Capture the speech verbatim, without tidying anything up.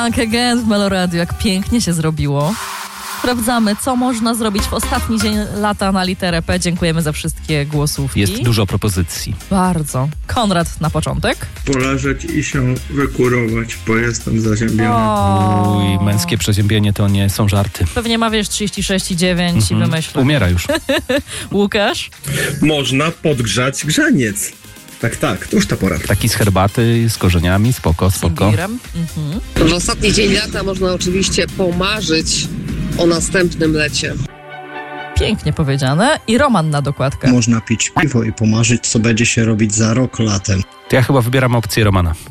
Back Again w Meloradio, jak pięknie się zrobiło. Sprawdzamy, co można zrobić w ostatni dzień lata na literę P. Dziękujemy za wszystkie głosówki. Jest dużo propozycji. Bardzo. Konrad na początek. Poleżeć i się wykurować, bo jestem zaziębiony. Uj, męskie przeziębienie to nie są żarty. Pewnie ma, wiesz, trzydzieści sześć i dziewięć mm-hmm. i wymyśla. Umiera już. Łukasz? Można podgrzać grzaniec. Tak, tak, to już ta pora. Taki z herbaty, z korzeniami, spoko, spoko. Mhm. W ostatni dzień lata można oczywiście pomarzyć o następnym lecie. Pięknie powiedziane. I Roman na dokładkę. Można pić piwo i pomarzyć, co będzie się robić za rok latem. To ja chyba wybieram opcję Romana.